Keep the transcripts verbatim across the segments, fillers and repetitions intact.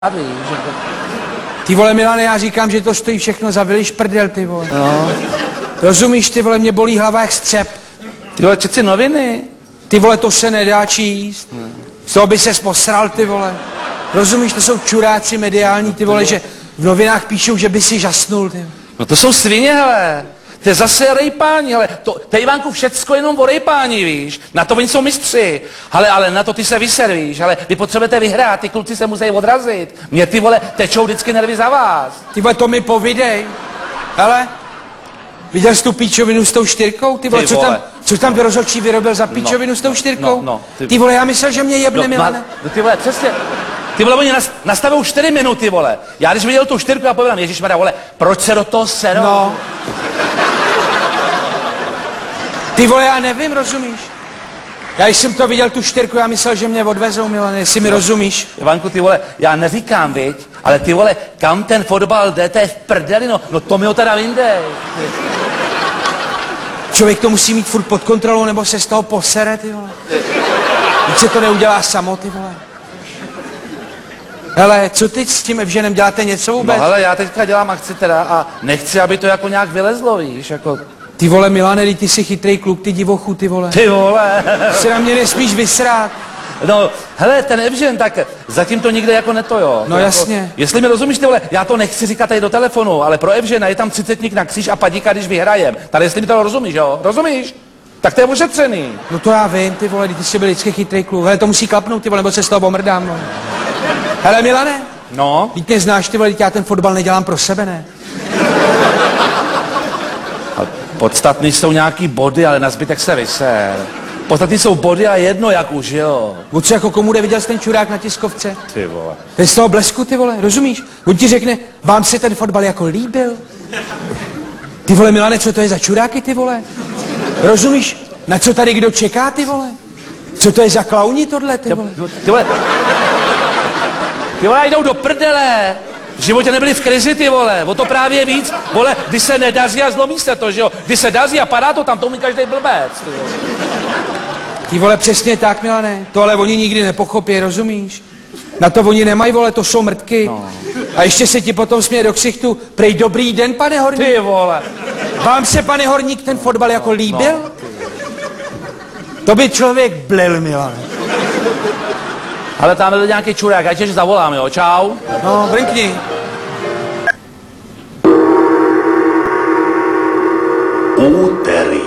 víš, jako... Ty vole, Milane, já říkám, že to stojí všechno za vyliš prdel, ty vole. No. Rozumíš, ty vole, mě bolí hlava jak střep. Ty vole, čet si noviny. Ty vole, to se nedá číst. Hmm. Z toho by ses posral, ty vole. Rozumíš, to jsou čuráci mediální, ty vole, že v novinách píšou, že by si žasnul, ty. No to jsou svině, hele. To je zase rejpání, ale to, to je, Ivanku, všecko jenom o rejpání, víš. Na to oni jsou mistři. Ale, ale na to ty se vyservíš, ale vy potřebujete vyhrát, ty kluci se musí odrazit. Mě ty vole tečou vždycky nervy za vás. Ty vole, to mi povidej. Hele, viděl jsi tu píčovinu s tou čtyřkou? Ty vole, Ty co vole. tam, co tam rozhodčí vyrobil za píčovinu no, s tou čtyřkou? No, no, ty... ty vole, já myslel, že mě jebne, no, Milane. No ty vole, přesně. Ty vole, oni nastavují čtyři minuty, vole. Já když viděl tu čtyřku, já povídám, ježišmarja, vole, proč se do toho serou? No. Ty vole, já nevím, rozumíš? Já když jsem to viděl, tu čtyřku, já myslel, že mě odvezou, Milane, jestli mi no. rozumíš. Ivanku, ty vole, já neříkám, viď, ale ty vole, kam ten fotbal jde, to je v prdeli, no, no to mi ho teda vyndej. Člověk to musí mít furt pod kontrolou, nebo se z toho posere, ty vole. Víc se to neudělá samo, ty vole. Hele, co teď s tím Evženem děláte něco vůbec? No hele, já teďka dělám akci teda a nechci, aby to jako nějak vylezlo, víš, jako... Ty vole, Milane, ty jsi chytrý kluk, ty divochu, ty vole. Ty vole. Si na mě nesmíš vysrát. No, hele, ten Evžen, tak zatím to nikde jako neto, jo. No to jasně. Jako, jestli mi rozumíš, ty vole, já to nechci říkat tady do telefonu, ale pro Evžena je tam třicetník na kříž a padíka, když vyhrajem. Tady jestli mi to rozumíš, jo? Rozumíš? Tak to je ošetřený. No to já vím, ty vole, ty jsi byl vždycky chytrý kluk. Hele, to musí klapnout, ty vole, nebo se z toho omrdám, no. Hele, Milane. No? Víte, znáš, ty vole, já ten fotbal nedělám pro sebe, ne? Podstatný jsou nějaký body, ale na zbytek se vyser. Podstatný jsou body a jedno, jak už, jo. O co jako komu neviděl jsi ten čurák na tiskovce? Ty vole. Ten z toho blesku, ty vole, rozumíš? On ti řekne, vám se ten fotbal jako líbil? Ty vole, Milane, co to je za čuráky, ty vole? Rozumíš? Na co tady kdo čeká, ty vole? Co to je za klauni tohle, ty vole? Ty vole. Ty vole, jdou do prdele. V životě nebyli v krizi, ty vole, o to právě víc, vole, když se nedaří a zlomí se to, že jo, když se daří a padá to tam, to umí každý blbec, ty vole. Ty vole, přesně tak, Milane, to ale oni nikdy nepochopí, rozumíš? Na to oni nemají, vole, to jsou mrtky. No. A ještě se ti potom směje do ksichtu, prej dobrý den, pane Horník. Ty vole. Vám se, pane Horník, ten fotbal jako líbil? No. To by člověk blil, Milane. Ale tam byl nějaký čurák, já tě zavolám, jo, čau. No, brnkni. Úterý.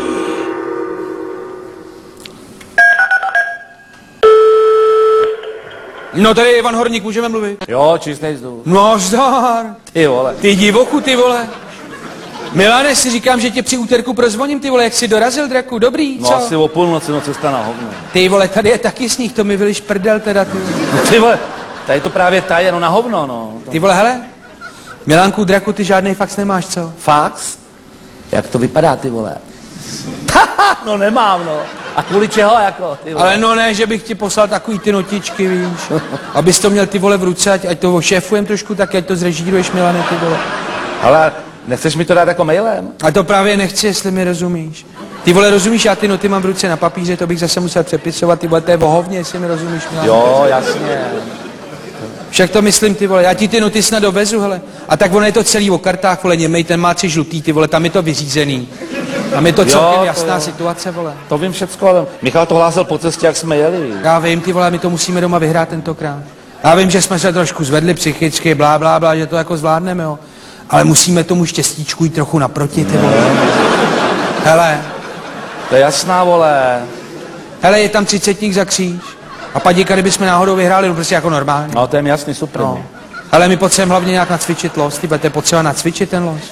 No tady je Ivan Horník, můžeme mluvit? Jo, čistý vzduch. No zdar. Ty vole. Ty divochu, ty vole. Milane, si říkám, že tě při úterku prozvoním, ty vole, jak jsi dorazil, draku, dobrý, co? No asi o půlnoci, no cesta na hovno. Ty vole, tady je taky sníh, to mi vyliš prdel teda, ty vole. No ty vole, tady to právě taje, no na hovno, no. Ty vole, hele, Milánku, draku, ty žádnej fax nemáš, co? Fax? Jak to vypadá, ty vole? No nemám, no. A kvůli čeho, jako, ty vole? Ale no ne, že bych ti poslal takový ty notičky, víš. Abys to měl ty vole v ruce, ať, ať to ošéfujem trošku, tak ať to zrežíruješ, Milane, ty vole. Ale nechceš mi to dát jako mailem? A to právě nechci, jestli mi rozumíš. Ty vole, rozumíš, já ty noty mám v ruce na papíře, to bych zase musel přepisovat, ty vole, to je vohovně, jestli mi rozumíš, Milane. Jo, jasně. Však to myslím, ty vole, já ti ty noty snad dovezu, hele. A tak ono je to celý o kartách, vole, němej, ten má tři žlutý, ty vole, tam je to vyřízený. Tam je to celkem jasná to, situace, vole. To vím všecko, ale Michal to hlásil po cestě, jak jsme jeli. Já vím, ty vole, my to musíme doma vyhrát tentokrát. Já vím, že jsme se trošku zvedli psychicky, blá, blá, blá, že to jako zvládneme, jo. Ale musíme tomu štěstíčku jít trochu naproti, ty vole. Hele. To je jasná, vole. Hele, je tam třicetník za kříž. A padíka, kdybychom náhodou vyhráli, no prostě jako normálně. No, to je mi jasný, super. No. Ale my potřebujeme hlavně nějak nacvičit los, ty budete potřeba nacvičit ten los.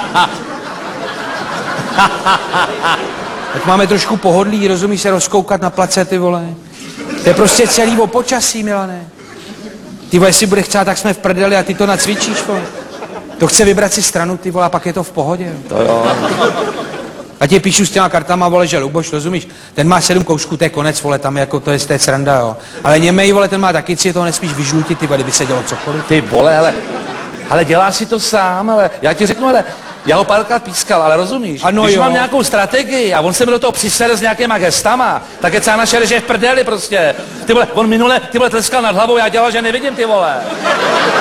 Tak máme trošku pohodlí, rozumíš, se rozkoukat na place, ty vole. To je prostě celý o počasí, Milane. Ty vole, jestli bude chcát, tak jsme v prdeli a ty to nacvičíš, vole. To chce vybrat si stranu, ty vole, a pak je to v pohodě. To jo. A tě píšu s těma kartama, vole, že Luboš, rozumíš? Ten má sedm kousků, to je konec, vole, tam jako to je z té sranda, jo. Ale němej, vole, ten má taky tři, toho nesmíš vyžlutit, ty vole, kdyby se dělo cokoliv. Ty vole, hele, ale děláš si to sám, ale já ti řeknu, ale Já ho párkrát pískal, ale rozumíš? Ano, Když jo. mám nějakou strategii a on se mi do toho přisere s nějakýma gestama, tak je celá naše režie v prdeli prostě. Ty vole, on minule, ty vole, tleskal nad hlavou, já dělal, že nevidím, ty vole.